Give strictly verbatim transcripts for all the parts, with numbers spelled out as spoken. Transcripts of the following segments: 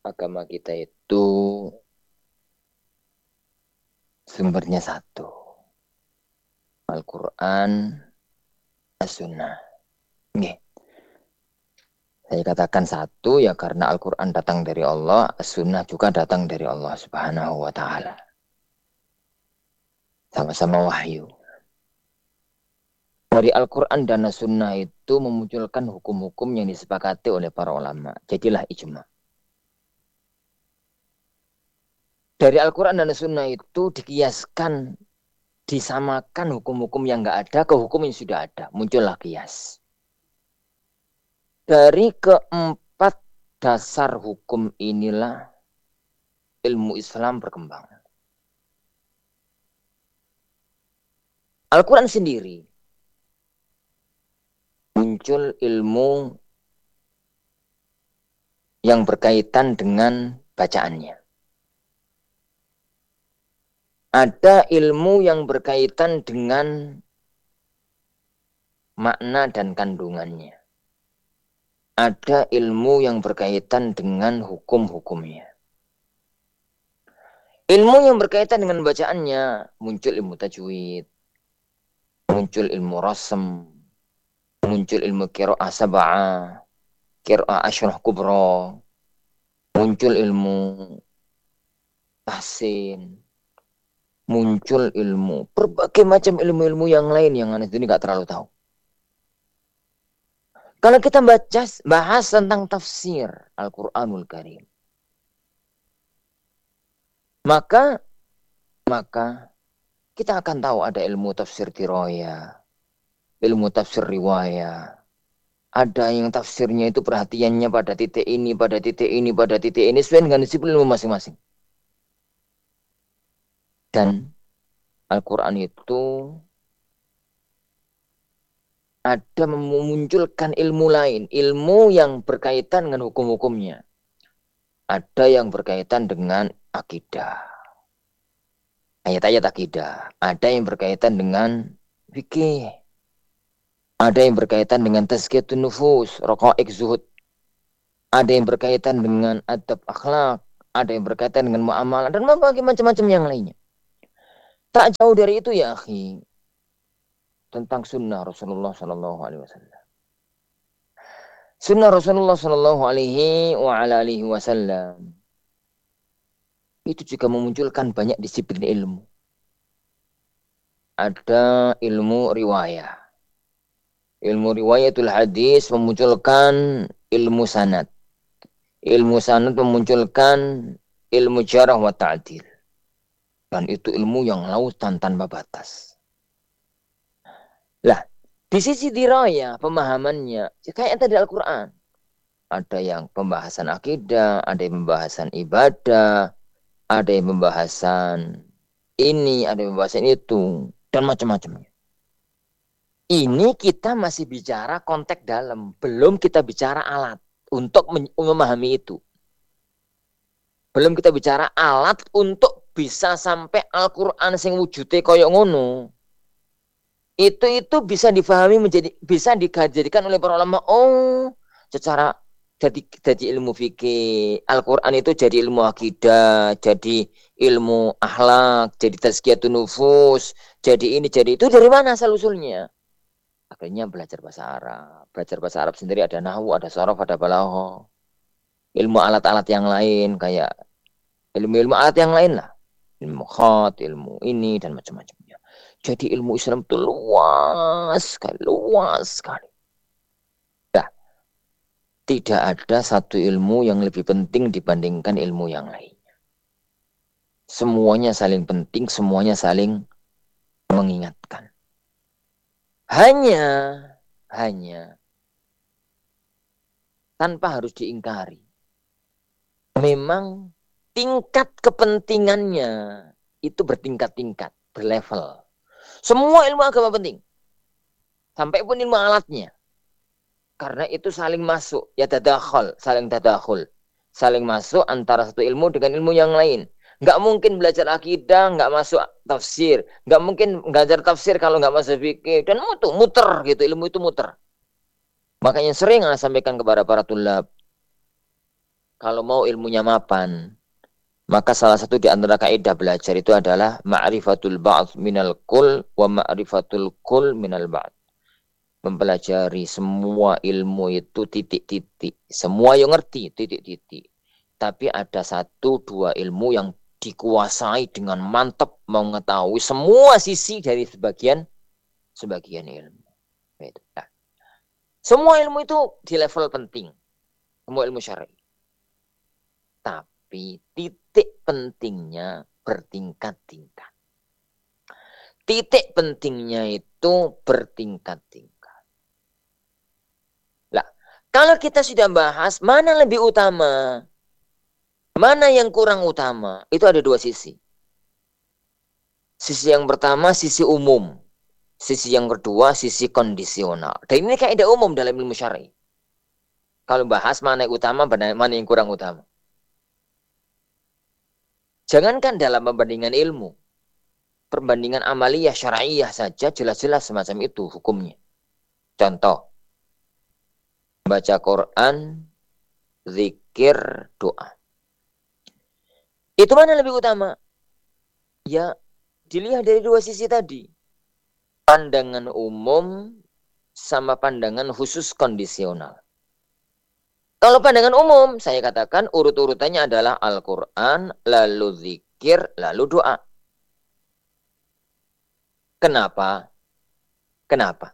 agama kita itu sumbernya satu. Al-Quran, As-Sunnah. Nggih. Saya katakan satu ya karena Al-Quran datang dari Allah, As-Sunnah juga datang dari Allah Subhanahu wa Ta'ala. Sama-sama wahyu. Dari Al-Quran dan As-Sunnah itu memunculkan hukum-hukum yang disepakati oleh para ulama. Jadilah ijma. Dari Al-Quran dan As-Sunnah itu dikiaskan, disamakan hukum-hukum yang nggak ada ke hukum yang sudah ada. Muncullah kias. Dari keempat dasar hukum inilah ilmu Islam berkembang. Al-Quran sendiri muncul ilmu yang berkaitan dengan bacaannya. Ada ilmu yang berkaitan dengan makna dan kandungannya. Ada ilmu yang berkaitan dengan hukum-hukumnya. Ilmu yang berkaitan dengan bacaannya, muncul ilmu tajwid, muncul ilmu rasm, muncul ilmu qiraah sab'ah, qiraah asyrah kubra, muncul ilmu tahsin, muncul ilmu, berbagai macam ilmu-ilmu yang lain yang aneh ini nggak terlalu tahu. Kalau kita baca, bahas tentang tafsir Al-Quranul Karim, maka maka kita akan tahu ada ilmu tafsir diraya, ilmu tafsir riwayah. Ada yang tafsirnya itu perhatiannya pada titik ini, pada titik ini, pada titik ini, sesuai dengan disiplin ilmu masing-masing. Dan Al-Quran itu ada memunculkan ilmu lain, ilmu yang berkaitan dengan hukum-hukumnya. Ada yang berkaitan dengan akidah, ayat-ayat akidah. Ada yang berkaitan dengan fikih. Ada yang berkaitan dengan tazkiyatun nufus, raqaiq zuhud. Ada yang berkaitan dengan adab akhlak. Ada yang berkaitan dengan muamalah dan berbagai macam-macam yang lainnya. Tak jauh dari itu ya akhi, tentang sunnah Rasulullah Sallallahu Alaihi Wasallam. Sunnah Rasulullah Sallallahu Alaihi Wasallam itu juga memunculkan banyak disiplin ilmu. Ada ilmu riwayah. Ilmu riwayatul hadis memunculkan ilmu sanad. Ilmu sanad memunculkan ilmu jarah wa ta'dil. Dan itu ilmu yang lautan tanpa batas. Lah, di sisi diraya pemahamannya, kayak tadi Al-Quran. Ada yang pembahasan akidah, ada yang pembahasan ibadah, ada yang pembahasan ini, ada yang pembahasan itu, dan macam-macamnya. Ini kita masih bicara konteks dalam, belum kita bicara alat untuk memahami itu. Belum kita bicara alat untuk bisa sampai Al-Quran sing wujudnya koyok ngono. Itu itu bisa difahami menjadi bisa dijadikan oleh para ulama. Oh, secara jadi jadi ilmu fikih, Al-Quran itu jadi ilmu akidah, jadi ilmu akhlak, jadi tazkiyatun nufus, jadi ini jadi itu. Dari mana asal usulnya? Akhirnya belajar bahasa Arab. Belajar bahasa Arab sendiri ada nahwu, ada sharaf, ada balaghah. Ilmu alat-alat yang lain kayak ilmu-ilmu alat yang lain lah. Ilmu khat, ilmu ini dan macam-macamnya. Jadi ilmu Islam itu luas sekali, luas sekali. Nah, tidak ada satu ilmu yang lebih penting dibandingkan ilmu yang lainnya. Semuanya saling penting, semuanya saling mengingatkan. Hanya, hanya tanpa harus diingkari. Memang tingkat kepentingannya itu bertingkat-tingkat, berlevel. Semua ilmu agama penting. Sampai pun ilmu alatnya. Karena itu saling masuk, ya tadakhul, saling tadakhul. Saling masuk antara satu ilmu dengan ilmu yang lain. Nggak mungkin belajar akidah, nggak masuk tafsir. Nggak mungkin belajar tafsir kalau nggak masuk fikih. Dan muter, muter gitu, ilmu itu muter. Makanya sering saya sampaikan kepada para tulab. Kalau mau ilmunya mapan, maka salah satu di antara kaidah belajar itu adalah ma'rifatul ba'd minal kull wa ma'rifatul kull minal ba'd. Mempelajari semua ilmu itu titik-titik. Semua yang ngerti titik-titik. Tapi ada satu dua ilmu yang dikuasai dengan mantap, mengetahui semua sisi dari sebagian sebagian ilmu. Nah, semua ilmu itu di level penting. Semua ilmu syar'i. Tapi titik pentingnya bertingkat-tingkat. Titik pentingnya itu bertingkat-tingkat. Lah, kalau kita sudah bahas mana lebih utama, mana yang kurang utama, itu ada dua sisi. Sisi yang pertama, sisi umum. Sisi yang kedua, sisi kondisional. Dan ini kaidah umum dalam ilmu syar'i. Kalau bahas mana yang utama, mana yang kurang utama. Jangankan dalam perbandingan ilmu. Perbandingan amaliyah, syar'iyah saja jelas-jelas semacam itu hukumnya. Contoh. Baca Quran, zikir, doa. Itu mana lebih utama? Ya, dilihat dari dua sisi tadi. Pandangan umum sama pandangan khusus kondisional. Kalau pandangan umum, saya katakan urut-urutannya adalah Al-Quran, lalu zikir, lalu doa. Kenapa? Kenapa?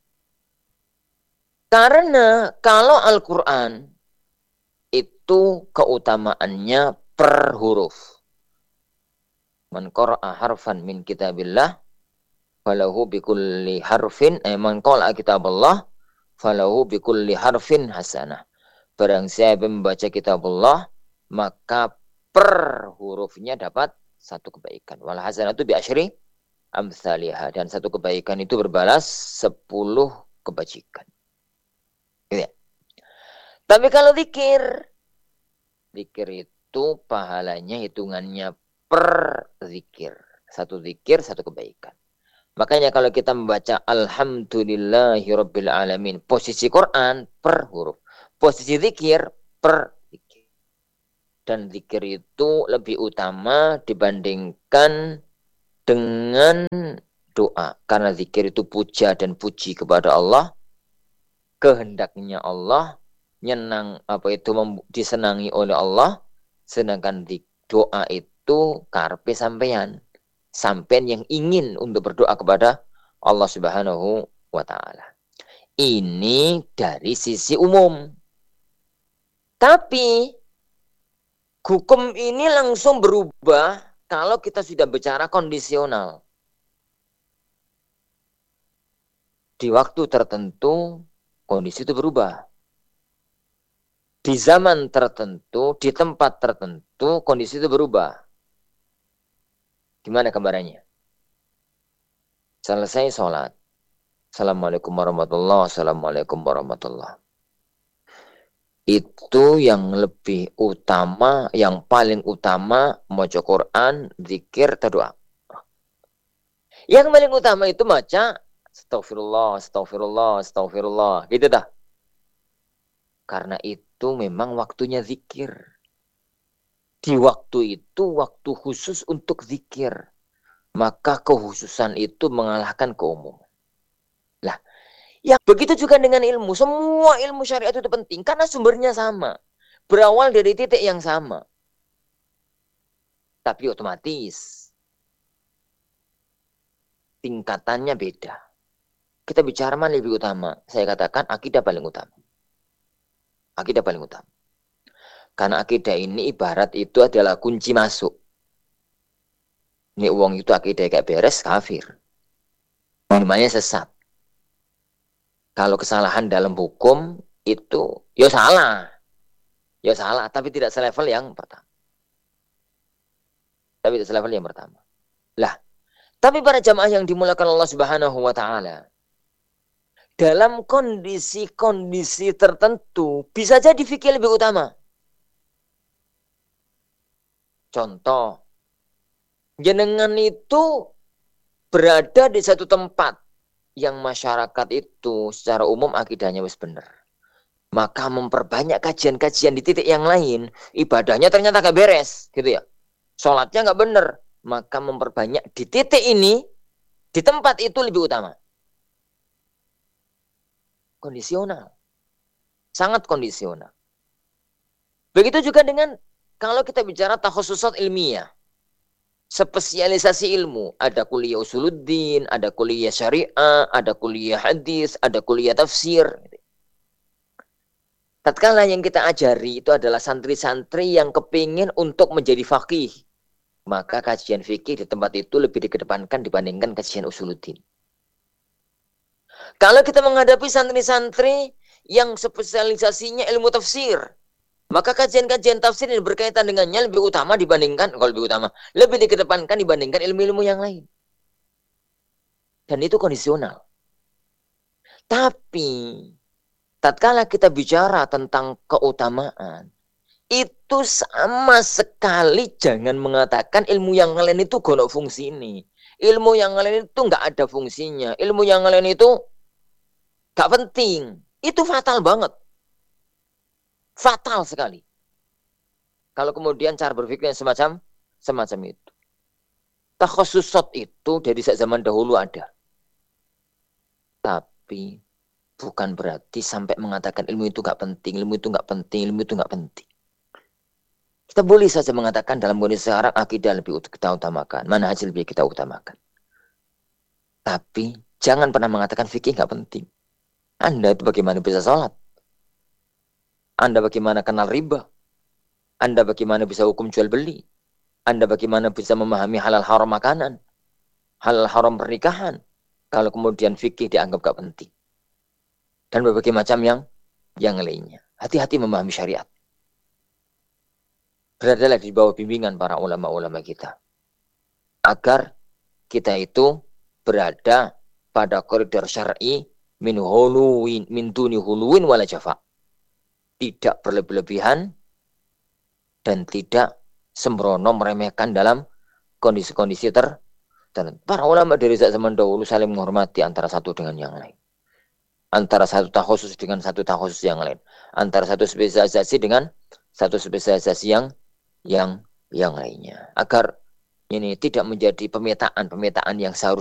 Karena kalau Al-Quran itu keutamaannya per huruf. Man qara'a harfan min kitabillah falahu bikulli harfin eh, man qara'a kitaballah falahu bikulli harfin hasanah. Barang siapa membaca kitabullah, maka per hurufnya dapat satu kebaikan. Wal hasanatu bi asyri amsalihah. Dan satu kebaikan itu berbalas sepuluh kebajikan. Gitu ya. Tapi kalau zikir, zikir itu pahalanya hitungannya per zikir. Satu zikir, satu kebaikan. Makanya kalau kita membaca Alhamdulillahirabbil alamin, posisi Quran per huruf. Posisi zikir per zikir. Dan zikir itu lebih utama dibandingkan dengan doa. Karena zikir itu puja dan puji kepada Allah. Kehendaknya Allah. Nyenang apa itu disenangi oleh Allah. Sedangkan doa itu karpe sampean. Sampean yang ingin untuk berdoa kepada Allah Subhanahu wa ta'ala. Ini dari sisi umum. Tapi hukum ini langsung berubah kalau kita sudah bicara kondisional. Di waktu tertentu kondisi itu berubah. Di zaman tertentu, di tempat tertentu kondisi itu berubah. Gimana gambarannya? Selesai sholat. Assalamualaikum warahmatullahi wabarakatuh. Assalamualaikum warahmatullahi wabarakatuh. Itu yang lebih utama, yang paling utama, maca Quran, zikir, doa. Yang paling utama itu maca astagfirullah, astagfirullah, astagfirullah. Gitu dah. Karena itu memang waktunya zikir. Di waktu itu, waktu khusus untuk zikir. Maka kehususan itu mengalahkan keumuman. Lah, ya begitu juga dengan ilmu. Semua ilmu syariat itu penting karena sumbernya sama. Berawal dari titik yang sama. Tapi otomatis tingkatannya beda. Kita bicara mana lebih utama? Saya katakan akidah paling utama. Akidah paling utama. Karena akidah ini ibarat itu adalah kunci masuk. Ini uang itu akidah kayak beres, kafir. Namanya sesat. Kalau kesalahan dalam hukum itu, ya salah. Ya salah, tapi tidak selevel yang pertama. Tapi tidak selevel yang pertama. Lah, tapi para jamaah yang dimulakan Allah Subhanahu wa ta'ala, dalam kondisi-kondisi tertentu, bisa jadi fikih lebih utama. Contoh, jenengan itu berada di satu tempat yang masyarakat itu secara umum akidahnya wis bener. maka memperbanyak kajian-kajian di titik yang lain, ibadahnya ternyata gak beres, gitu ya. Sholatnya gak bener, maka memperbanyak di titik ini, di tempat itu lebih utama. Kondisional. Sangat kondisional. Begitu juga dengan kalau kita bicara takhususat ilmiah. Spesialisasi ilmu. Ada kuliah usuluddin, ada kuliah syariah, ada kuliah hadis, ada kuliah tafsir. Tatkala yang kita ajari itu adalah santri-santri yang kepingin untuk menjadi faqih. Maka kajian fikih di tempat itu lebih dikedepankan dibandingkan kajian usuluddin. Kalau kita menghadapi santri-santri yang spesialisasinya ilmu tafsir, maka kajian-kajian tafsir yang berkaitan dengannya lebih utama dibandingkan, kalau lebih utama, lebih dikedepankan dibandingkan ilmu-ilmu yang lain. Dan itu kondisional. Tapi tatkala kita bicara tentang keutamaan, itu sama sekali jangan mengatakan ilmu yang lain itu golok fungsi ini. Ilmu yang lain itu nggak ada fungsinya. Ilmu yang lain itu nggak penting. Itu fatal banget. Fatal sekali. Kalau kemudian cara berpikirnya semacam semacam itu. Takhususat itu dari zaman dahulu ada. Tapi bukan berarti sampai mengatakan ilmu itu nggak penting, ilmu itu nggak penting, ilmu itu nggak penting. Kita boleh saja mengatakan dalam kondisi sekarang akidah lebih kita utamakan, manhaj lebih kita utamakan. Tapi jangan pernah mengatakan fikih nggak penting. Anda itu bagaimana bisa sholat? Anda bagaimana kenal riba? Anda bagaimana bisa hukum jual beli? Anda bagaimana bisa memahami halal haram makanan? Halal haram pernikahan? Kalau kemudian fikih dianggap nggak penting. Dan berbagai macam yang yang lainnya. Hati-hati memahami syariat. Beradalah di bawah bimbingan para ulama-ulama kita. Agar kita itu berada pada koridor syar'i min huluwin, min duni huluwin wala jafa. Tidak berlebih-lebihan dan tidak sembrono meremehkan dalam kondisi-kondisi tertentu. Para ulama dari zaman dahulu saling menghormati antara satu dengan yang lain. Antara satu takhusus dengan satu takhusus yang lain. Antara satu spesialisasi dengan satu spesialisasi yang yang yang lainnya. Agar ini tidak menjadi pemetaan-pemetaan yang seharusnya